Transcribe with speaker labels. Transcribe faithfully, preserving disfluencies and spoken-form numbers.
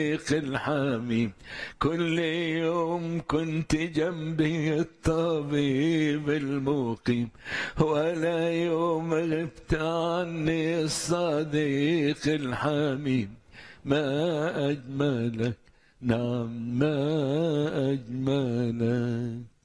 Speaker 1: الحميم، كل يوم كنت جنبي الطبيب المقيم، ولا يوم غبت عني الصديق الحميم. ما أجملك، نعم ما أجملك.